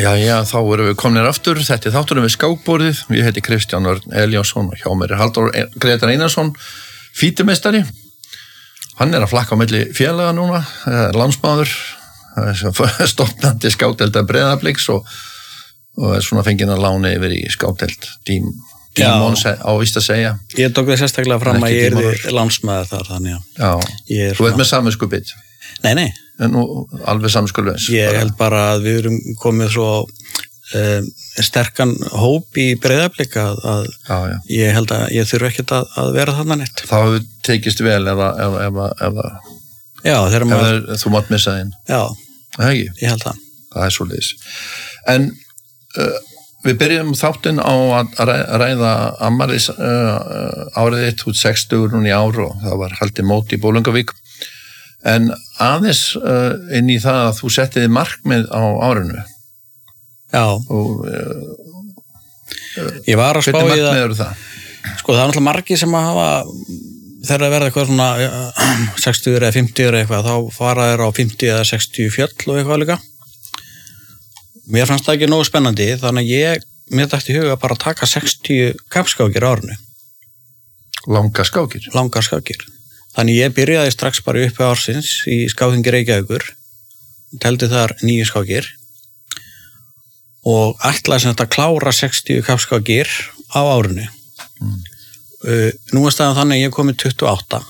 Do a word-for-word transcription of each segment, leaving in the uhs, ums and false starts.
Já, já, þá erum við komnir aftur, þetta er þátturinn við skákborðið, ég heiti Kristján Örn Elíasson og hjá mér er Halldór Grétar Einarsson, fítumeistari, hann er að flakka á milli félaga núna, landsmaður, stofnandi skákdelda Breiðabliks og, og er svona fenginn að lána yfir í skákdeld tím, tímón á víst að segja. Ég tók það sérstaklega fram að ég er landsmaður þar, þannig að... Já, er þú ert með samviskubit. Nei, nei. En nú alveg samskuldveins. Ég held bara að við erum komið svo um, sterkan hóp í Breiðablik að, að já, já. Ég held að ég þurfi ekkert að, að vera þarna neitt. Það hefur tekist vel ef að... Ef, ef, ef, já, þegar maður... Ef þú mátt missa þinn. Já, það ekki? Ég held það. Það er svo leiðis. En uh, við byrjum þáttinn á að ræða Amaris uh, árið eitt út sextugur núna í ár og það var haldið mót í Bolungarvík. En aðeins uh, inn í það að þú settiði markmið á árinu. Já. Og uh, ég var að spá í það. Hvernig markmið eru það? Sko það er náttúrulega margir sem að hafa, þegar að verða eitthvað svona uh, sextíu eða fimmtíu eða eitthvað, þá fara þeir á fimmtíu eða sextíu fjöll og eitthvað líka. Mér fannst það ekki nógu spennandi, þannig að ég, mér dætti í huga bara að taka sextíu kappskákir á árinu. Langa skákir? Langa skákir. Þannig ég byrjaði strax bara uppi ársins í skákingi Reykjavíkur, teldi þar níu skákir og ætlaði sem þetta að klára sextíu kappskákir á árinu. Mm. Uh, nú er staðan þannig að ég er komið tuttugu og átta.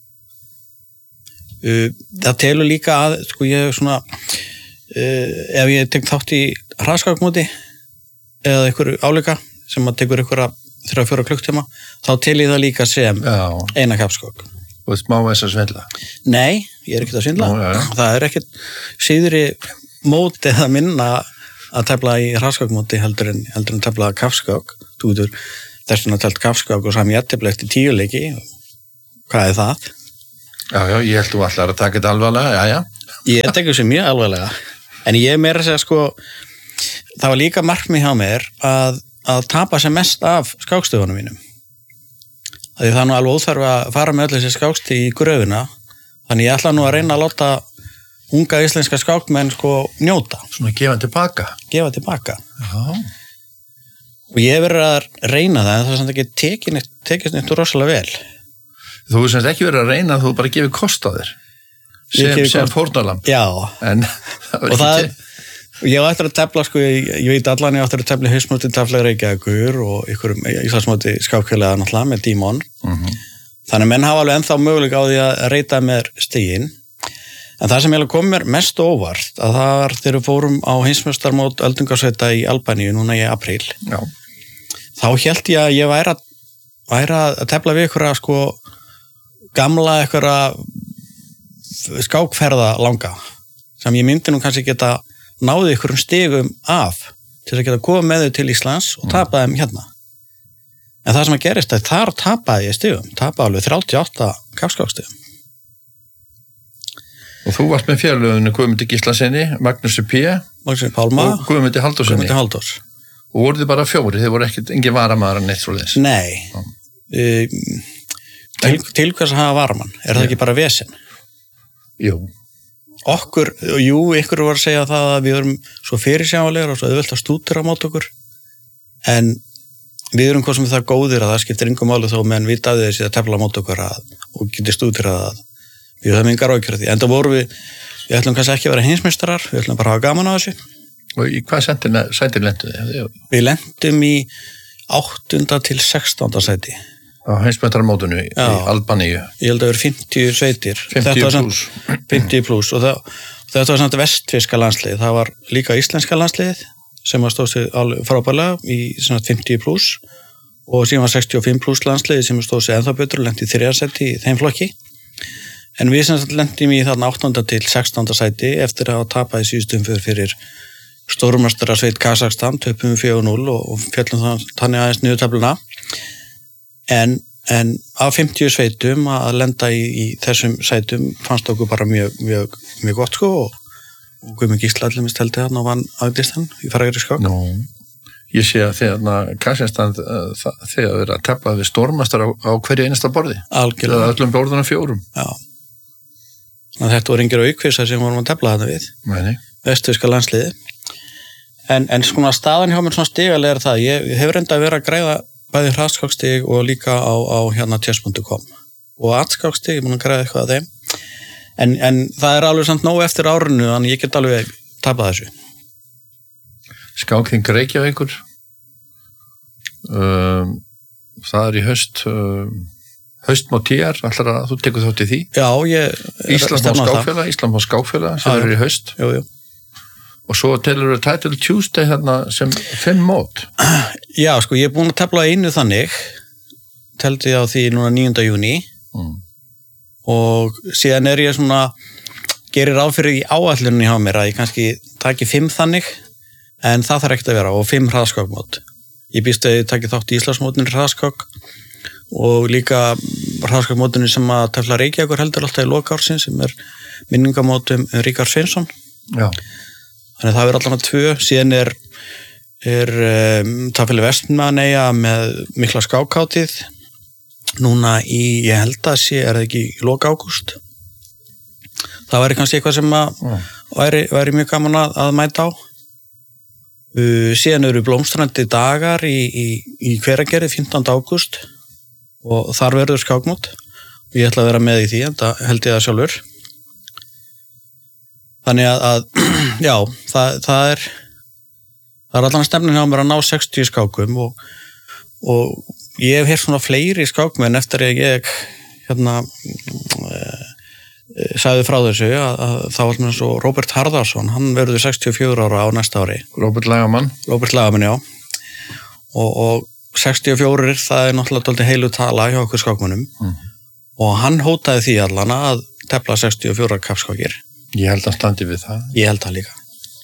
Uh, það telur líka að, sko ég er svona, uh, ef ég tek þátt í hraðskákmóti eða einhverju álíka sem að tekur einhverja þrjá fjóra klukktíma, þá tel ég það líka sem Já. Eina kappskák. Og þú má þess að svindla? Nei, ég er ekkert að svindla. Nú, ja, ja. Það er ekkert síðri móti eða minna að tefla í hraðskákmóti heldur en, heldur en tefla kappskák. Þú getur þess vegna telt kappskák og sami jafntefli eftir tíu leiki. Hvað er það? Já, já, ég held þú allar að taka þetta alvarlega, já, já. Ég tekur sér mjög alvarlega. En ég er meira að segja, sko, það var líka markmið hjá mér að, að tapa sem mest af skákstöfunum mínum. Því það er nú alveg óþarf að fara með öll þessi skáksti í gröfuna, þannig ég ætla nú að reyna að láta unga íslenska skákmenn sko njóta. Svona gefa tilbaka. Gefa tilbaka. Já. Og ég hef verið að reyna það, en það er samt ekki tekið neitt, tekið neitt rosalega vel. Þú hefur semst ekki verið að reyna að þú bara gefið kost á þér. Sem, sem fórnalamb. Já. En það var ekki til. Ég á eftir að tefla, sko, ég, ég veit allan ég á eftir að tefla haustmóti tefla Reykjavíkur og ykkur íslandsmóti skákfélaga náttúrulega með dímon. Mm-hmm. Þannig menn hafa alveg ennþá möguleika á því að reyta mér stigin. En það sem ég kom mér mest óvart að það var þegar við fórum á heimsmeistarmót öldungarsveita í Albaníu núna í apríl. Já. Þá hélt ég að ég væri að, væri að tefla við ykkur að sko gamla ykkur að skákferða langa sem ég myndi nú kannski geta náði ykkur um stigum af til að geta komið með þau til Íslands og tapaði þeim hérna. En það sem að gerist að þar tapaði ég stigum, tapaði alveg þrjátíu og átta kappskákstigum. Og þú varst með félögunu Guðmundi Gíslasyni, Magnúsi P. Magnúsi Pálma og Guðmundi Halldórsssyni. Guðmundi Halldórs. Og voruð þið bara fjóri, þið voru ekkert engin varamaður en neitt svo leiðis. Nei. Um, til, til hvers að hafa varamann? Er það ekki bara vesen? Jú. Okkur, jú, ykkur var að segja það að við erum svo fyrirsjáanlegar og svo auðvelt að stúdera á mót okkur en við erum hvað sem það góðir að það skiptir engum máli þó menn vitaði þessi að tefla á mót okkur að, og getur stúdera að við höfum engar áhyggjur af því, enda vorum við við ætlum kannski ekki að vera heimsmeistarar, við ætlum bara að hafa gaman á þessu. Og í hvað sæti lentuð þið? Við lentum í áttunda til sextánda sæti. Á heimsmeistaramótinu í Albaníu. Ég held að það eru fimmtíu sveitir. fimmtíu pluss. fimmtíu pluss og það, þetta var samt vestfirska landslið. Það var líka íslenska landsliðið sem var stóð sig alveg frábærlega í svona fimmtíu pluss og síðan var sextíu og fimm pluss landsliðið sem stóð sig ennþá betur og lenti í þriðja sæti í þeim flokki. En við sem lentum í þarna áttunda til sextánda sæti eftir að hafa tapað í síðustum fyrir fyrir stórmeistarsveit Kazakstan, töpum við fjögur núll og fjöllum þannig aðeins niður töfluna. En, en af fimmtíu sveitum að lenda í, í þessum sætum fannst okkur bara mjög, mjög, mjög gott sko og, og Guðmund Gísla allir mist heldur hann og vann Agdistan í frægri skák. Nú, ég sé að þegar Kazakstan þegar verið að tefla við stórmeistar á, á hverju einasta borði. Algjörlega. Eða öllum borðuna fjórum. Já. Þetta voru engir aukvisa sem vorum að tefla þetta við. Nei. Vestfirska landsliði. En, en svona staðan hjá mér svona stigalega er það, ég hefur enda að vera að græða bæði hraðskákstig og líka á, á hérna chess punktur com og atskákstig, ég mun að græða eitthvað að þeim en, en það er alveg samt nóg eftir árinu, þannig ég get alveg tapað þessu. Skákþing Reykjavíkur um, það er í haust um, haustmót T R, ætlar að þú tekur þátt í því? Já, ég Íslandsmót skákfélag, Íslandsmót skákfélag sem er í haust. Jú, jú. Og svo telur við Title Tuesday hérna sem fimm mót. Já, sko, ég er búin að tefla einu þannig, teldi ég á því núna níunda júní mm. og síðan er ég svona, gerir ráð fyrir í áætlunni hjá mér að ég kannski taki fimm þannig, en það þarf ekkert að vera og fimm hraðskákmót. Ég býst að ég taki þátt í Íslandsmótinu hraðskák og líka hraðskákmótinu sem að tefla Reykjavíkur heldur alltaf í loka ársins sem er minningamótum Ríkard Sveinsson. Já. Þannig það er allan að tvö, síðan er, er um, Tafeli Vestmannaeyja með mikla skákhátíð, núna í, ég held að sé, er það ekki í loka ágúst. Það væri kannski eitthvað sem að mm. væri, væri mjög gaman að, að mæta á. Uh, síðan eru blómstrandi dagar í, í, í Hveragerði fimmtánda ágúst og þar verður skákmót og ég ætla að vera með í því, en það held ég það sjálfur. Þannig að, að já, það, það er það er allan stefnin hjá mér að ná sextíu skákum og, og ég hef heyrt svona fleiri skákmenn eftir að ég hérna e, e, sagði frá þessu að, að það var svona svo Róbert Harðarsson, hann verður sextíu og fjögur ára á næsta ári. Róbert Lagamann. Róbert Lagamann, já. Og, og sextíu og fjögur, það er náttúrulega dálítið heilu tala hjá okkur skákmönnum mm. og hann hótaði því allan að tefla sextíu og fjögur kappskákir. Ég held að standi við það. Ég held það líka.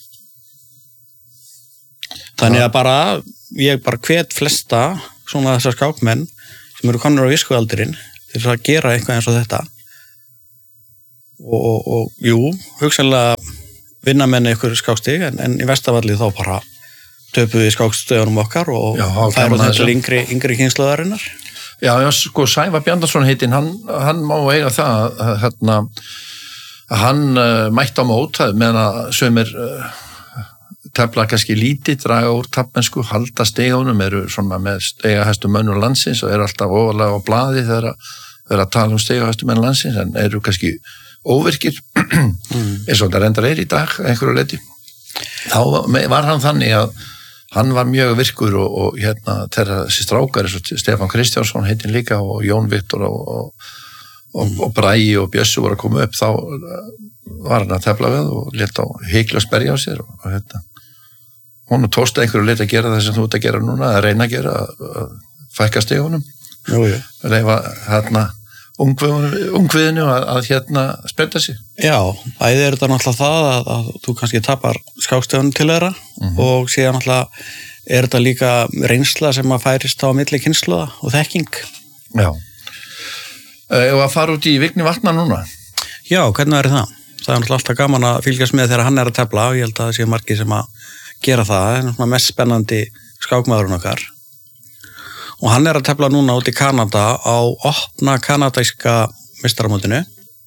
Þannig að bara, ég bara hvet flesta svona þessar skákmenn sem eru komnir á viskualdurinn til að gera eitthvað eins og þetta. Og, og, og jú, hugsanlega vinna menni ykkur skákstig, en, en í Vestavalli þá bara töpuð við skákstöðunum okkar og færum þetta til yngri, yngri kynslóðarinnar. Já, já, sko, Sævar Bjarnason heitinn, hann, hann má eiga það að hérna hann uh, mætti á mót meðan að sömur uh, tefla kannski lítið, draga úr tappmennsku, halda stegunum, eru svona með stegahæstu mönnur landsins og eru alltaf ofalega á blaði þegar að tala um stegahæstu mönnur landsins, en eru kannski óvirkir mm. eins og það reyndar er í dag einhverju leyti. Þá var hann þannig að hann var mjög virkur og, og hérna þeirra þessi strákar, Stefán Kristjánsson heitin líka og Jón Viktor og, og Og, og Bragi og Bjössu voru að koma upp, þá var hann að tefla við og leta á hikla og sperja á sér og, og hérna hún tósta einhverju leta að gera það sem þú ert að gera núna, að reyna að gera að, að fækka stegunum reyfa hérna ungviðinu að, að hérna spretta sig. Já, æðið er þetta náttúrulega það að, að þú kannski tapar skákstegunum til þeirra mm-hmm. og síðan náttúrulega er þetta líka reynsla sem að færist á milli kynslóða og þekking. Já. Og að fara út í Vigni Vatna núna? Já, hvernig verður það? Það er náttúrulega alltaf gaman að fylgjast með þegar hann er að tefla og ég held að það sé margir sem að gera það. Það er mest spennandi skákmaðurinn okkar. Og hann er að tefla núna út í Kanada á opna kanadæska meistaramótinu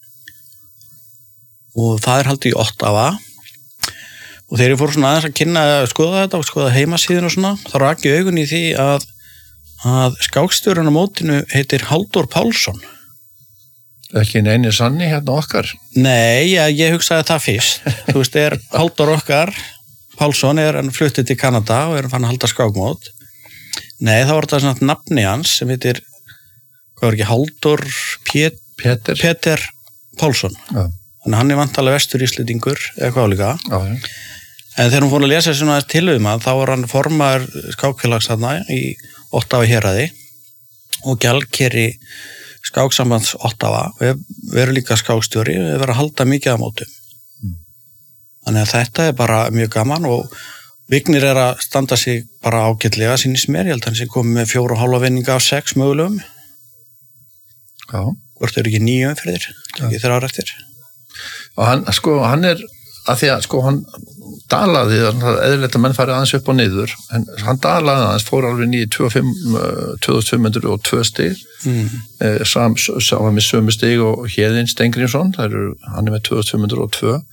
og það er haldið í Ottawa og þegar ég fór svona aðeins að kynna að skoða þetta og skoða heimasíðun og svona, þá rak ég augun í því að, að skákstjórinn á mótinu heitir Halldór Pálsson. Ekki neini sanni hérna okkar? Nei, ja, ég hugsaði það fyrst. Þú veist, er Halldór okkar, Pálsson er hann fluttið til Kanada og er hann fann að halda skákmót. Nei, þá var þetta svona nafni hans sem heitir, hvað var ekki, Halldór Pét, Peter. Peter Pálsson. Já. Þannig hann er vantalega vestur íslendingur, eða hvað líka. Já, já. En þegar hún fór að lesa svona þess tilum að þá var hann formaður skákfélags þarna í Ottawa héraði og gjaldkeri skáksambands Ottawa, við verum líka skákstjóri, við verum að halda mikið á mótum. Mm. Þannig að þetta er bara mjög gaman og Vignir er að standa sig bara ágætlega sínist mér, ég held að hann sé komið með fjóra og hálfa vinninga af sex mögulegum. Já. Hvort eru ekki nýju umferðir, ekki þeirra ára eftir. Og hann, sko, hann er, að því að, sko, hann dalaði, eðlilegt að menn fari aðeins upp og niður, en hann dalaði aðeins, fór alveg nýju tvö þúsund fimm hundruð og tvö stig, mm. eh, sam, sam með sömu stig og Héðinn Steingrímsson, það eru, hann er með tvö þúsund fimm hundruð og tvö,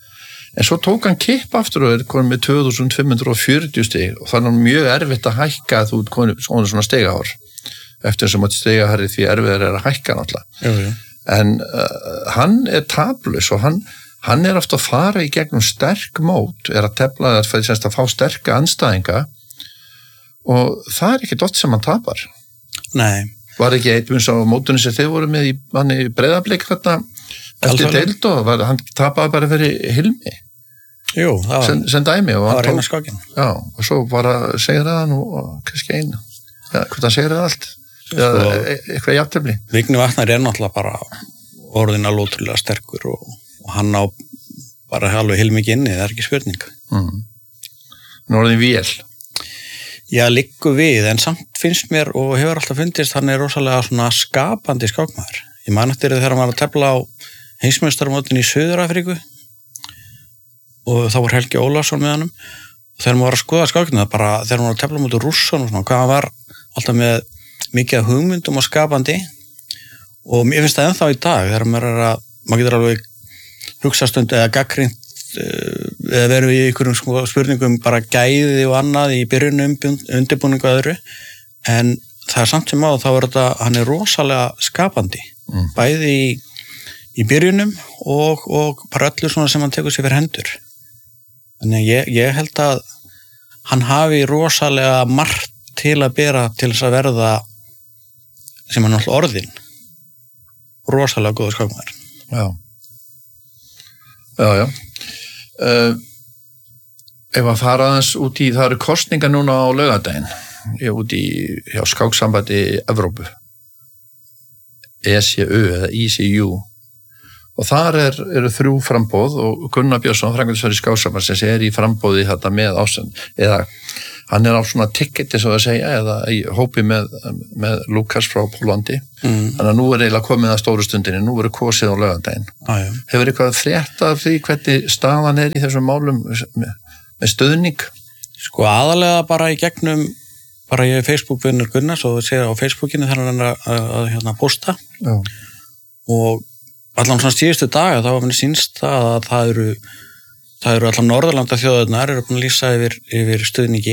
en svo tók hann kipp aftur og er konum með tvö þúsund fimm hundruð fjörutíu stig og þannig er mjög erfitt að hækka þú ert konum svona stigahár eftir sem að stigaharri því erfiðar er að hækka náttúrulega jú, jú. en uh, hann er taplaus og hann, hann er ofta að fara í gegnum sterk mót er að tefla að, að fá sterka andstæðinga og það er ekki dott sem hann tapar Nei Var ekki eitthvað á mótunni sem þið voru með í, hann í Breiðablik þarna eftir deild og var, hann tapaði bara fyrir Hilmi Jú, það var, sem, sem dæmi og það var tók, eina skákin já, og svo bara segir það hann og, og kannski eina ja, hvort hann segir það allt ja, Svo, e, eitthvað jafntefli Vigni Vatnar er náttúrulega bara orðin alveg ótrúlega sterkur og, og hann á bara alveg heilmikið inni, það er ekki spurning mm. Nú orðin vél Já, liggur við, en samt finnst mér og hefur alltaf fundist, hann er rosalega svona skapandi skákmaður. Ég man eftir þegar hann var að tefla á heimsmeistarmótinu í Suður-Afríku og þá var Helgi Ólafsson með honum og þegar maður var að skoða skákina, bara þegar maður var að tefla móti Rússon og svona, hvað hann var alltaf með mikið hugmyndum og skapandi og mér finnst það ennþá í dag þegar maður er að, maður getur alveg hugsastund eða gagnrýnt eða verðum við í einhverjum spurningum bara gæði og annað í byrjunum undirbúningu og öðru en það er samt sem á þá er þetta hann er rosalega skapandi mm. bæði í, í byrjunum og, og bara öllu svona sem hann tekur sér fyrir hendur þannig ég, ég held að hann hafi rosalega margt til að bera til þess að verða sem hann alltaf orðin rosalega góður skákmaður Já Já, já Uh, ef að fara aðeins út í, það eru kosningar núna á laugardaginn, ég er út í hjá skáksambandi Evrópu E C U eða E C U og þar er, eru þrjú framboð og Gunnar Björnsson, framkvæmdastjóri skáksambandsins er í framboði þetta með ásend eða hann er á svona ticketi svo að segja eða í hópi með, með Lukas frá Pólandi mm. þannig að nú er eiginlega komið að stóru stundinni, nú verður kosið á laugardaginn ah, hefur eitthvað frétt af því hvernig staðan er í þessum málum með, með stöðning? Sko aðalega bara í gegnum bara ég er Facebook-vinnur Gunnars og segja á Facebookinu þegar hann er að, að, að hérna, posta Já. og allan svona síðustu daga þá var manni sínst það að það eru það eru allan Norðurlanda þjóðurnar eru búin að lýsa yfir, yfir stuðningi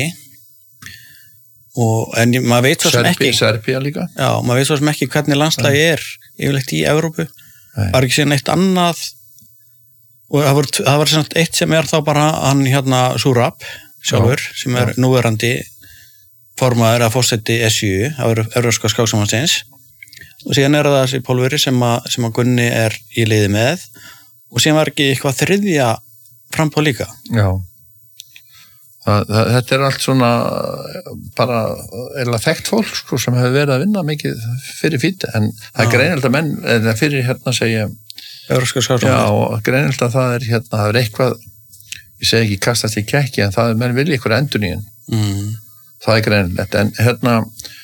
og en maður veit svo sem ekki Serbía líka já, maður veit svo sem ekki hvernig landslagi er yfirleitt í Evrópu var ekki síðan eitt annað og það var, það var sem eitt sem er þá bara hann hérna Surab sjálfur já, sem er já. núverandi formaður að fórseti S U Evrópska skáksambandsins og síðan er það þessi Pólveri sem að, sem að Gunni er í liði með og síðan var ekki eitthvað þriðja frambóð líka já Það, það, þetta er allt svona bara eða þekkt fólk sko, sem hefur verið að vinna mikið fyrir fíti en það er greinilegt að menn eða fyrir hérna segja já og greinilegt að það er hérna það er eitthvað, ég segi ekki kastast í kekki en það er menn vilja ykkur endurnýjun mm. það er greinilegt en hérna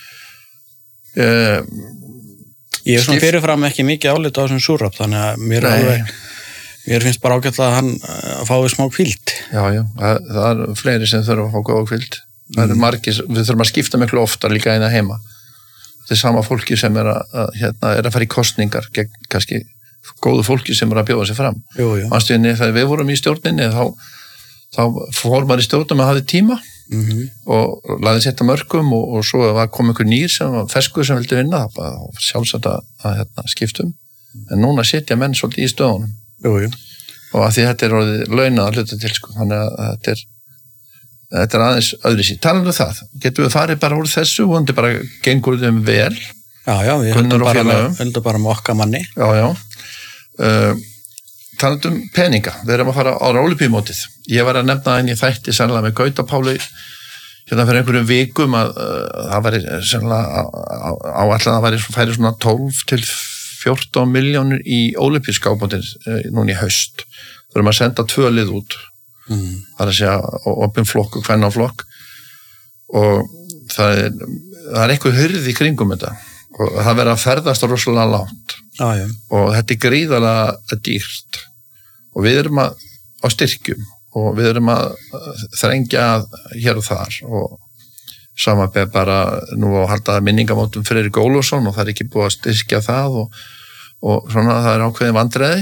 uh, ég er svona fyrirfram ekki mikið álit á þessum Surab þannig að mér er alveg Mér finnst bara ágætlega að hann uh, fái smá kvíld. Já, já, það, það er fleiri sem þurfa að fá góða kvíld. Mm. Það eru margir, við þurfum að skipta miklu oftar líka eina heima. Þetta er sama fólki sem er að, að, hérna, er að fara í kosningar gegn kannski góðu fólki sem er að bjóða sig fram. Jú, jú. Manstuðinni, þegar við vorum í stjórninni, þá, þá fór maður í stjórnum að hafa tíma mm-hmm. og laði setja mörgum og, og svo var kom einhver nýr sem var feskur sem vildi vinna, það var sjálfsagt að, að hérna, skiptum. En núna setja menn svolítið í stöðunum. Jú, jú. Og að því þetta er orðið launað að hluta til sko, þannig að þetta er þetta er aðeins öðru sín. Talandu það, getum við farið bara úr þessu og þetta bara gengur þeim vel. Já, já, við höldum bara, með, bara með okkar manni. Já, já. Uh, talandu um peninga, við erum að fara á Ólympíumótið. Ég var að nefna einn í þætti sannlega með Gauta Páli hérna fyrir einhverjum vikum að uh, það væri sannlega áallan að það væri færi svona tólf til fjórtán miljónir í Ólympíuskápmótið uh, núna í haust. Við erum að senda tvö lið út mm. það er að segja opin flokk og kvennaflokk og það er, það er eitthvað hurð í kringum þetta og það verður að ferðast rosalega langt ah, ja. og þetta er gríðarlega dýrt og við erum að á styrkjum og við erum að þrengja hér og þar og samanbeð bara nú að halda minningamótum Friðrik Ólafsson og það er ekki búið að styrkja það og, og svona það er ákveðin vandræði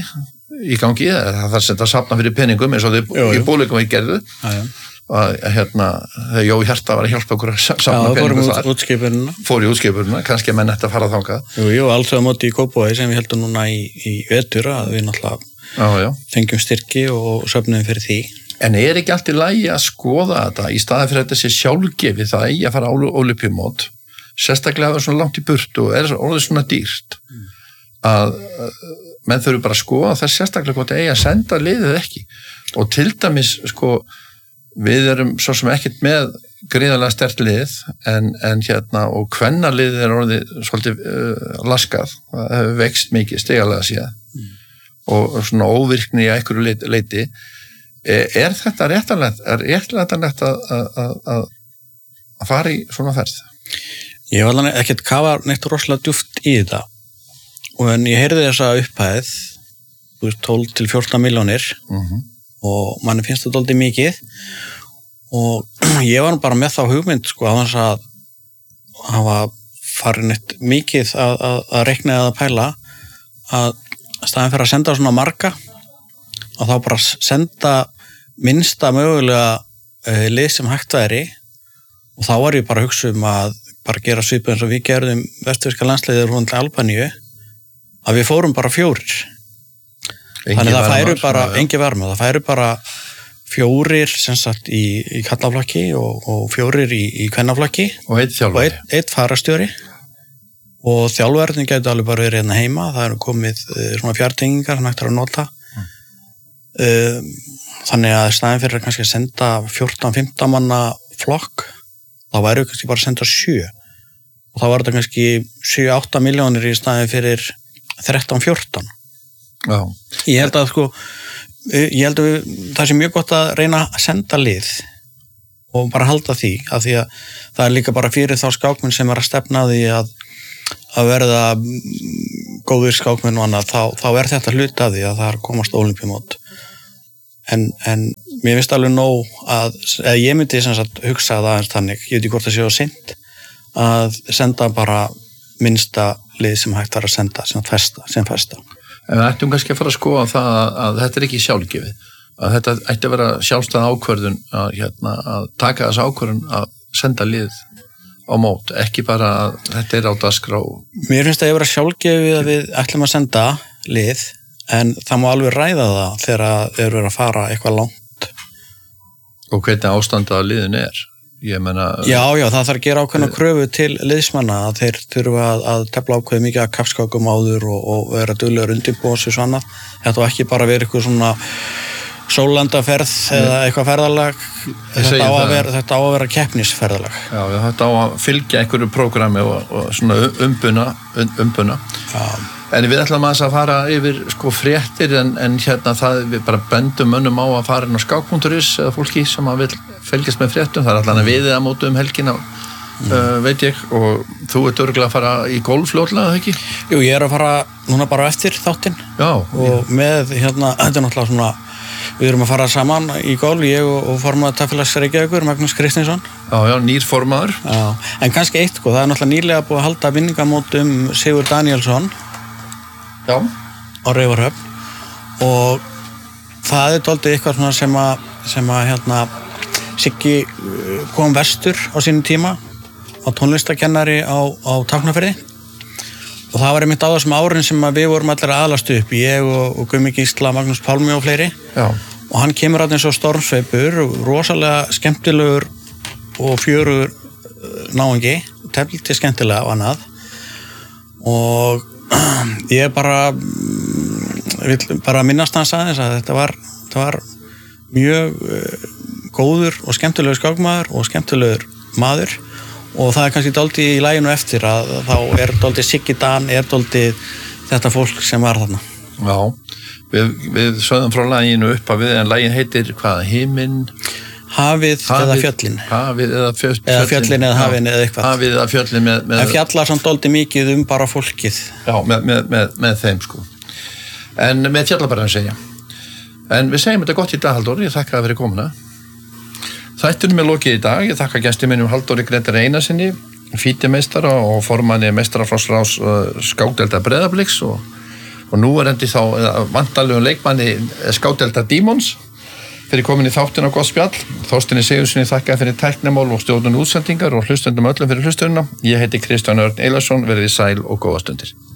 í gangi, það er sem það safna fyrir peningum eins og þau í bóluleikum við gerðu að hérna, þegar Jói Hjarta var að hjálpa okkur að safna peningum þar útskipunina. fór í útskipunina, kannski að menn ætti að fara þangað. Jú, jú, alls að móti í Kópavogi sem við heldum núna í, í vetur að við náttúrulega já, já. fengjum styrki og söfnum fyrir því. En er ekki allt í lagi að skoða þetta í staði fyrir þetta sé sjálfgefi það í að fara á ólympíumót, sérstaklega að það er svona langt í burtu og er orðið svona dýrt mm. að menn þurfi bara að skoða þess sérstaklega hvort eigi að senda liðið ekki og til dæmis sko við erum svo sem ekkert með gríðarlega sterkt lið en, en hérna og kvennaliðið er orðið svolítið uh, laskað, það hefur veikst mikið stigalega síðan mm. og svona óvirkni í einhverju leiti, leiti. Er þetta réttanlegt er réttanlegt að, að, að, að fara í svona ferð? Ég var alveg ekkert kafa neitt rosalega djúpt í þetta og en ég heyrði þessa upphæð tólf til fjórtán milljónir uh-huh. og manni finnst þetta dálítið mikið og ég var bara með þá hugmynd sko að þess að hafa farið neitt mikið að, að, að reikna eða pæla að staðin fyrir að senda svona marga og þá bara senda minnsta mögulega uh, lið sem hægt væri og þá var ég bara að hugsa um að bara gera svipið eins og við gerðum vestfirska landsliðið hún til Albaníu að við fórum bara fjórir engi þannig það færu bara, engi verma það færu bara fjórir sem sagt í, í kallaflokki og, og fjórir í, í kvennaflokki og eitt þjálfari og eitt, eitt farastjóri og þjálfverðin getur alveg bara verið hérna heima það eru komið uh, svona fjartengingar sem hægt er að nota mm. uh, þannig að staðin fyrir að kannski að senda fjórtán fimmtán manna flokk þá væri við kannski bara að senda sjö og þá var þetta kannski sjö átta milljónir í staðin fyrir þrettán fjórtán Já. Ég held að sko ég held að við, það sé mjög gott að reyna að senda lið og bara halda því að því að það er líka bara fyrir þá skákmenn sem er að stefna því að að verða góðir skákmenn og annað þá, þá er þetta hluti af því að það er að komast ólympíumót en, en mér finnst alveg nóg að eða ég myndi sem sagt hugsa það aðeins þannig ég veit ekki hvort það sé á synd að senda bara minnsta lið sem hægt var að senda sem festa, sem festa. En við ættum kannski að fara að skoða það að, að þetta er ekki sjálfgefið, að þetta ætti að vera sjálfstæð ákvörðun að, hérna, að taka þess ákvörðun að senda lið á mót, ekki bara að þetta er á dagskrá. Mér finnst það að vera sjálfgefið að við ætlum að senda lið, en það má alveg ræða það þegar við erum að fara eitthvað langt. Og hvernig ástandið að liðin er? Ég meina, já, já, það þarf að gera ákveðna kröfu til liðsmanna að þeir þurfa að, að tefla ákveði mikið að kappskákum áður og, og vera duglegur undirbúið og svona. Þetta var ekki bara verið eitthvað svona sólandaferð eða eitthvað ferðalag. Þetta á, vera, þetta á að vera keppnisferðalag. Já, þetta á að fylgja einhverju prógrami og, og svona umbuna. umbuna. Já. En við ætlum að fara yfir sko fréttir en, en hérna það við bara bendum mönnum á að fara inn á skák punktur is eða fólki sem að vil fylgjast með fréttum, það er allan að viðið að mótu um helgina mm. uh, veit ég og þú ert örugglega að fara í golf fljótlega, ekki? Jú, ég er að fara núna bara eftir þáttinn Já, og ég. með hérna, þetta er náttúrulega svona við erum að fara saman í golf, ég og, og formaður Tafélags Reykjavíkur, Magnús Kristinsson Já, já, nýr formaður Já, en kannski eitt, sko, það er náttúrulega nýlega búið að halda vinningamót um Sigur Danielsson Já. á Raufarhöfn og það er dálítið eitthvað svona sem að, sem að hérna, Siggi kom vestur á sínum tíma á tónlistakennari á, á Tálknafirði og það var einmitt á þessum árin sem að við vorum allir að alast upp ég og, og Gummi Gísla, Magnús Pálmi og fleiri Já. og hann kemur að eins og stormsveipur rosalega skemmtilegur og fjörugur náungi tefliti skemmtilega og annað og ég bara vil bara minnast hans aðeins að þetta var, þetta var mjög uh, góður og skemmtilegur skákmaður og skemmtilegur maður og það er kannski dálítið í laginu eftir að þá er dálítið Siggi Dan er dálítið þetta fólk sem var þarna Já, við, við sögðum frá laginu upp að við en lagin heitir hvað, Himinn Hafið, hafið eða fjöllin Hafið eða fjöllin eða fjöllin eða hafin eða eitthvað Hafið eða fjöllin með, með en fjallar samt dálítið mikið um bara fólkið Já, með, með, með, með þeim sko en með fjallabarðan segja en við segjum þetta gott í dag Halldór ég þakka það fyrir komuna þættunum er lokið í dag ég þakka gesti minnum Halldóri Grétar Einarsinni fítimeistara og formanni meistaraflokksráðs uh, skákdelda Breiðabliks og, og nú er endi þá vantarlegum leikmanni Skátelda Dímons fyrir komin í þáttin á gott spjall. Þorsteini Sigurðssyni þakkaði fyrir tæknimál og stjórnun útsendingar og hlustendum öllum fyrir hlustunina. Ég heiti Kristján Örn Einarsson, verið sæl og góða stundir.